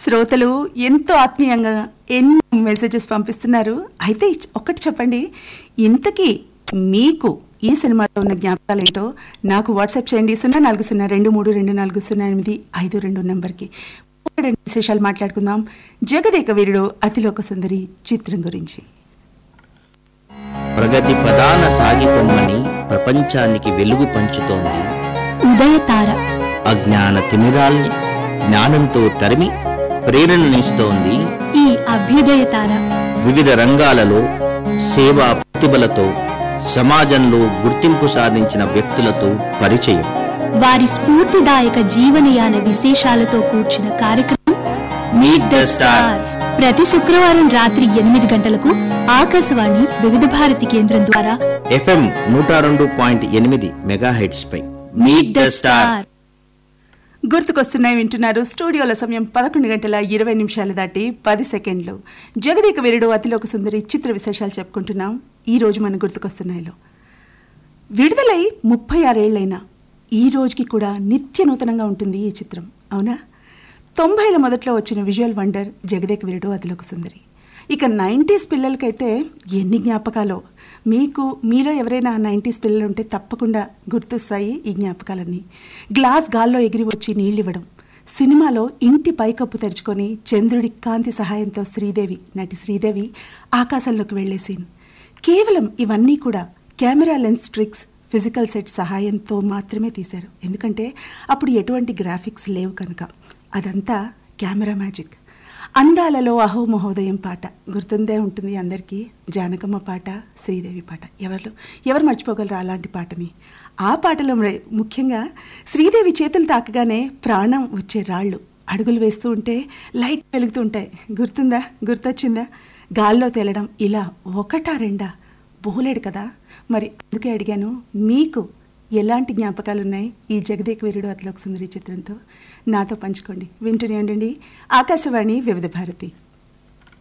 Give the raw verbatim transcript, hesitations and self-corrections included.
శ్రోతలు ఎంతో ఆత్మీయంగా ఎన్నో మెసేజెస్ పంపిస్తున్నారు. అయితే ఒక్కటి చెప్పండి, ఇంతకీ మీకు ఈ సినిమాలో ఉన్న జ్ఞాపకాలు ఏంటో నాకు వాట్సాప్ చేయండి. సున్నా నాలుగు సున్నా రెండు మూడు రెండు నాలుగు సున్నా ఎనిమిది ఐదు రెండు నెంబర్కి విశేషాలు మాట్లాడుకుందాం. జగదేక వీరుడు అతిలోక సుందరి చిత్రం గురించి. ప్రగతి ప్రధాన సాగిపొమ్మని ప్రపంచానికి వెలుగు పంచుతోంది ఉదయతార. అజ్ఞాన తిమిరాల్ని జ్ఞానంతో తరిమి ప్రేరణనిస్తోంది ఈ అభ్యుదయతార. వివిధ రంగాలలో సేవా ప్రతిభలతో సమాజంలో గుర్తింపు సాధించిన వ్యక్తులతో పరిచయం, వారి స్ఫూర్తిదాయక జీవనయాన విశేషాలతో కూర్చిన కార్యక్రమం మీట్ ద స్టార్. ప్రతి శుక్రవారం రాత్రి ఎనిమిది గంటలకు ఆకాశవాణి వివిధ భారతి కేంద్రం ద్వారా ఎఫ్ఎం నూట రెండు పాయింట్ ఎనిమిది megahertz pi meet the star. గుర్తుకొస్తున్నాయి వింటున్నారు. స్టూడియోల సమయం పదకొండు గంటల ఇరవై నిమిషాలు దాటి పది సెకండ్లు. జగదేక వీరుడు అతిలోక సుందరి చిత్ర విశేషాలు చెప్పుకుంటున్నాం. ఈ రోజు మన గుర్తుకొస్తున్నాయిలో విడుదలై ముప్పై ఆరేళ్లైనా ఈ రోజుకి కూడా నిత్య నూతనంగా ఉంటుంది ఈ చిత్రం, అవునా? తొంభైల మొదట్లో వచ్చిన విజువల్ వండర్ జగదేక వీరుడు అతిలోక సుందరి. ఇక నైంటీస్ పిల్లలకైతే ఎన్ని జ్ఞాపకాలో. మీకు మీలో ఎవరైనా నైంటీస్ పిల్లలు ఉంటే తప్పకుండా గుర్తొస్తాయి ఈ జ్ఞాపకాలన్నీ. గ్లాస్ గాల్లో ఎగిరి వచ్చి నీళ్ళివ్వడం, సినిమాలో ఇంటి పైకప్పు తెరుచుకొని చంద్రుడి కాంతి సహాయంతో శ్రీదేవి నటి శ్రీదేవి ఆకాశంలోకి వెళ్లే సీన్. కేవలం ఇవన్నీ కూడా camera lens tricks, physical set సహాయంతో మాత్రమే తీశారు. ఎందుకంటే అప్పుడు ఎటువంటి గ్రాఫిక్స్ లేవు కనుక. అదంతా కెమెరా మ్యాజిక్. అందాలలో అహో మహోదయం పాట గుర్తుందే ఉంటుంది అందరికీ. జానకమ్మ పాట, శ్రీదేవి పాట, ఎవరు ఎవరు మర్చిపోగలరు అలాంటి పాటని? ఆ పాటలో ముఖ్యంగా శ్రీదేవి చేతులు తాకగానే ప్రాణం వచ్చే రాళ్ళు అడుగులు వేస్తూ ఉంటే లైట్ వెలుగుతూ ఉంటాయి. గుర్తుందా? గుర్తొచ్చిందా? గాల్లో తేలడం ఇలా ఒకటా రెండా బోలేడు కదా. మరి అందుకే అడిగాను, మీకు ఎలాంటి జ్ఞాపకాలు ఉన్నాయి ఈ జగదేక వీరుడు అతిలోక సుందరి చిత్రంతో? నాతో పంచుకోండి. వింటూనే ఉండండి ఆకాశవాణి వివిధ భారతి.